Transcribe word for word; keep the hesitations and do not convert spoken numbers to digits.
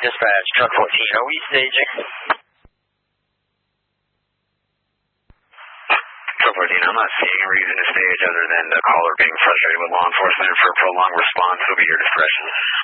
Dispatch, truck fourteen, are we staging? Truck fourteen, I'm not seeing a reason to stage other than the caller being frustrated with law enforcement for a prolonged response. It'll be your discretion.